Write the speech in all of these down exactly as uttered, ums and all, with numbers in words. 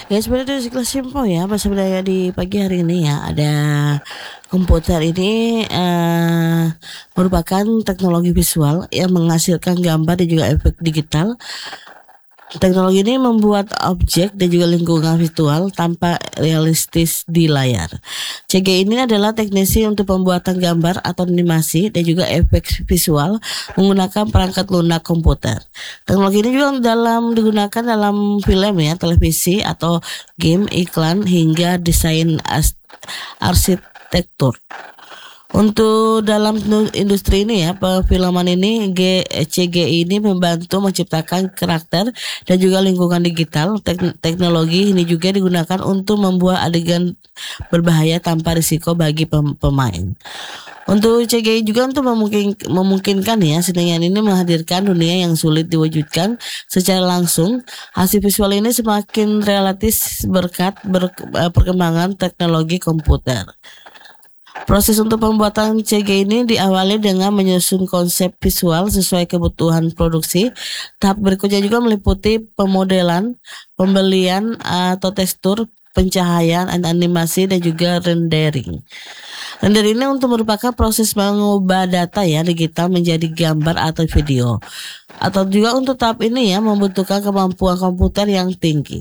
Ya sebenarnya dari kelas simpel ya, pas sebenarnya di pagi hari ini ya ada komputer ini eh, merupakan teknologi visual yang menghasilkan gambar dan juga efek digital. Teknologi ini membuat objek dan juga lingkungan virtual tampak realistis di layar. C G ini adalah teknisi untuk pembuatan gambar atau animasi dan juga efek visual menggunakan perangkat lunak komputer. Teknologi ini juga dalam digunakan dalam film ya, televisi atau game, iklan hingga desain as- arsitektur. Untuk dalam nu- industri ini ya, perfilman ini G, C G I ini membantu menciptakan karakter dan juga lingkungan digital. Tek- teknologi ini juga digunakan untuk membuat adegan berbahaya tanpa risiko bagi pem- pemain. Untuk C G I juga untuk memungkin, memungkinkan ya seniman ini menghadirkan dunia yang sulit diwujudkan secara langsung. Hasil visual ini semakin realistis berkat ber- eh, perkembangan teknologi komputer. Proses untuk pembuatan C G ini diawali dengan menyusun konsep visual sesuai kebutuhan produksi. Tahap berikutnya juga meliputi pemodelan, pembelian atau tekstur, pencahayaan, animasi dan juga rendering. Rendering ini untuk merupakan proses mengubah data ya digital menjadi gambar atau video. Atau juga untuk tahap ini ya membutuhkan kemampuan komputer yang tinggi.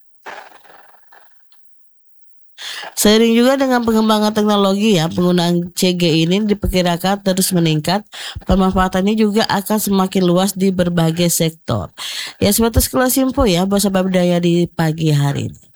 Seiring juga dengan pengembangan teknologi ya, penggunaan C G ini diperkirakan terus meningkat. Pemanfaatannya juga akan semakin luas di berbagai sektor. Ya sebatas kelas info ya, bahasa budaya di pagi hari ini.